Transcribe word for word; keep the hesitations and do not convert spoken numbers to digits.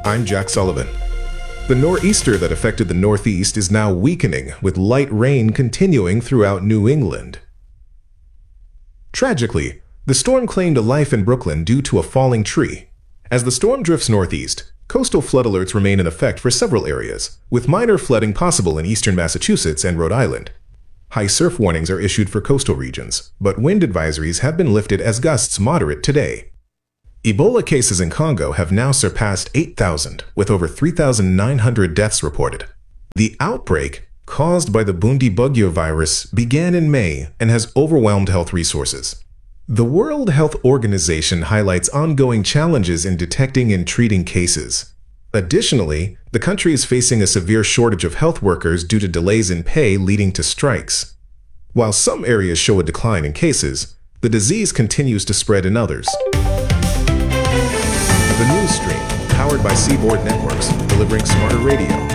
I'm Jack Sullivan. The nor'easter that affected the Northeast is now weakening, with light rain continuing throughout New England. Tragically, the storm claimed a life in Brooklyn due to a falling tree. As the storm drifts northeast, coastal flood alerts remain in effect for several areas, with minor flooding possible in eastern Massachusetts and Rhode Island. High surf warnings are issued for coastal regions, but wind advisories have been lifted as gusts moderate today. Ebola cases in Congo have now surpassed eight thousand, with over three thousand nine hundred deaths reported. The outbreak, caused by the Bundibugyo virus, began in May and has overwhelmed health resources. The World Health Organization highlights ongoing challenges in detecting and treating cases. Additionally, the country is facing a severe shortage of health workers due to delays in pay leading to strikes. While some areas show a decline in cases, the disease continues to spread in others. The News Stream, powered by Seaboard Networks, delivering smarter radio.